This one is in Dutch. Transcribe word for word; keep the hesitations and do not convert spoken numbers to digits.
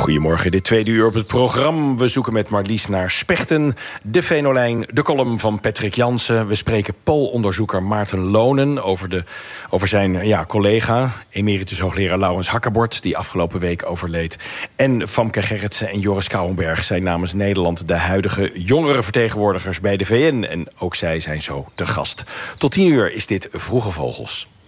Goedemorgen, dit tweede uur op het programma. We zoeken met Marlies naar spechten, de venolijn, de column van Patrick Jansen. We spreken Pools-onderzoeker Maarten Lonen over, de, over zijn ja, collega, emeritus hoogleraar Laurens Hakkebord, die afgelopen week overleed. En Famke Gerritsen en Joris Kouwenberg zijn namens Nederland de huidige jongerenvertegenwoordigers bij de V N. En ook zij zijn zo te gast. Tot tien uur is dit Vroege Vogels.